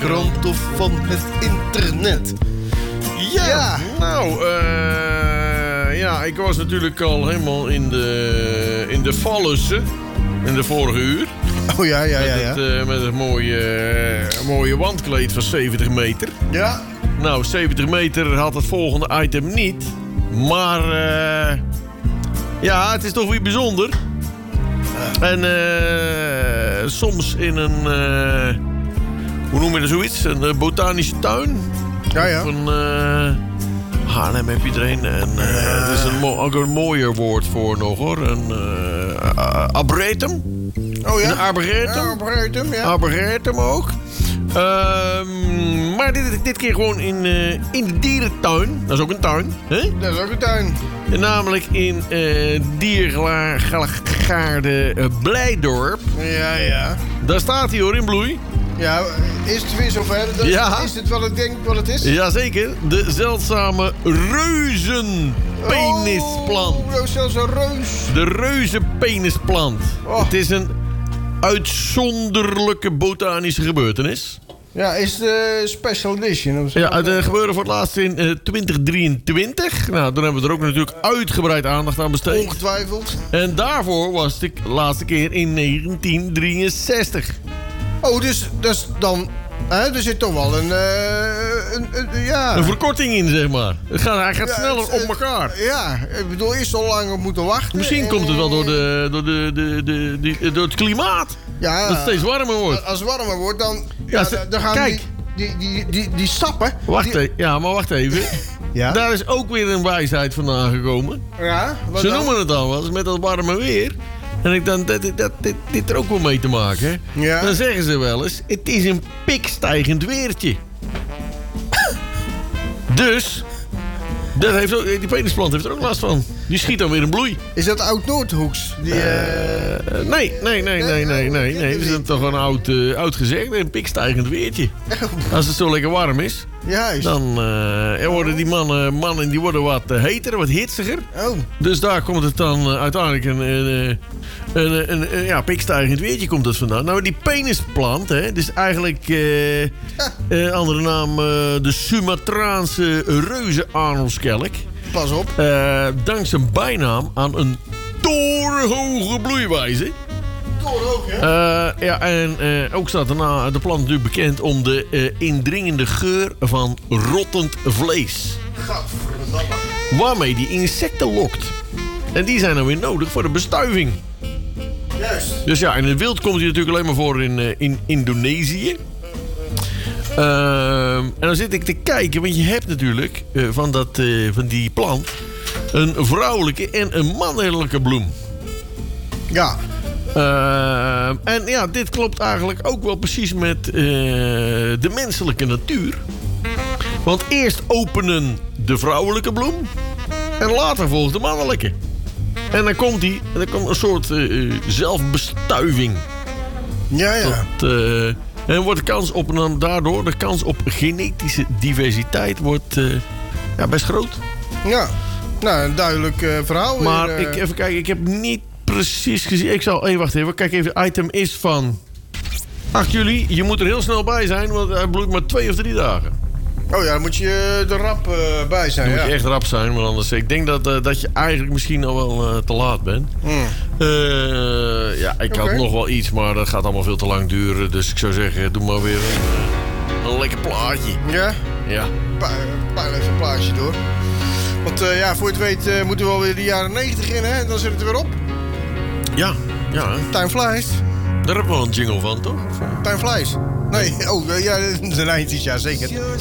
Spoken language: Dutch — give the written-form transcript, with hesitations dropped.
krant of van het internet. Ja. Nou, ik was natuurlijk al helemaal in de vallussen in de vorige uur. Oh ja. Met het mooie wandkleed van 70 meter. Ja. Nou, 70 meter had het volgende item niet. Maar het is toch weer bijzonder. En soms in een, hoe noem je dat zoiets? Een botanische tuin. Ja. Of een Haarlem heb je er een. En er is ook een mooier woord voor nog hoor. Een arboretum. Oh ja? Een arboretum. Ja, arboretum, ja. Arboretum ook. Maar dit keer gewoon in de dierentuin. Dat is ook een tuin. Hè? Dat is ook een tuin. En namelijk in Diergaarde Blijdorp. Ja. Daar staat hij hoor, in bloei. Ja, is het weer zover? Ja. Is het wat ik denk wat het is? Jazeker, de zeldzame reuzenpenisplant. Oh, dat is zelfs een reus. De reuzenpenisplant. Oh. Het is een uitzonderlijke botanische gebeurtenis. Ja, is het special edition? Of zo? Ja, het gebeurde voor het laatst in 2023. Nou, toen hebben we er ook natuurlijk uitgebreid aandacht aan besteed. Ongetwijfeld. En daarvoor was het de laatste keer in 1963. Oh, dus dat is dan... er zit toch wel een Een verkorting in, zeg maar. Hij gaat sneller op elkaar. Ja, ik bedoel, eerst zo lang op moeten wachten. Misschien komt het wel door het klimaat. Ja, Dat het steeds warmer wordt. Als het warmer wordt, dan, dan gaan kijk. die stappen... Wacht even. Ja? Daar is ook weer een wijsheid vandaan gekomen. Ja, Ze noemen het al wel eens met dat warme weer. En ik dan dit er ook wel mee te maken. Hè? Ja. Dan zeggen ze wel eens, het is een pikstijgend weertje. Dus, die penisplant heeft er ook last van. Die schiet dan weer in bloei. Is dat Oud-Noordhoeks? Nee. Dat is toch een oud gezegde. Een pikstijgend weertje. Als het zo lekker warm is. Juist. Dan worden die mannen die worden wat heter, wat hitsiger. Oh. Dus daar komt het dan uiteindelijk een pikstijgend weertje komt het vandaan. Nou, die penisplant, hè, dus eigenlijk andere naam de Sumatraanse reuzenarnelskelk. Pas op. Dankt zijn bijnaam aan een torenhoge bloeiwijze. Torenhoog, hè? En ook staat de plant natuurlijk bekend om de indringende geur van rottend vlees. Gadverdamme. Waarmee die insecten lokt. En die zijn dan weer nodig voor de bestuiving. Juist. Dus ja, in het wild komt hij natuurlijk alleen maar voor in Indonesië. En dan zit ik te kijken, want je hebt natuurlijk van die plant een vrouwelijke en een mannelijke bloem. Ja. En ja, dit klopt eigenlijk ook wel precies met de menselijke natuur. Want eerst openen de vrouwelijke bloem en later volgt de mannelijke. En dan komt een soort zelfbestuiving. Ja. En wordt daardoor de kans op genetische diversiteit wordt best groot. Ja. Nou, een duidelijk verhaal. Maar even kijken, ik heb niet precies gezien. Wacht even. Kijk even, item is van 8 juli. Je moet er heel snel bij zijn, want hij bloeit maar 2 of 3 dagen. Oh ja, dan moet je er rap bij zijn. Dan moet je echt rap zijn, want anders... Ik denk dat je eigenlijk misschien al wel te laat bent. Ik had nog wel iets, maar dat gaat allemaal veel te lang duren. Dus ik zou zeggen, doe maar weer een lekker plaatje. Ja? Ja. Pijl even een plaatje door. Want voor je het weet moeten we alweer de jaren 90 in, hè? En dan zit het er weer op. Ja. Time flies. Daar hebben we wel een jingle van, toch? Time flies. Nee, dat is een eindjes, ja zeker.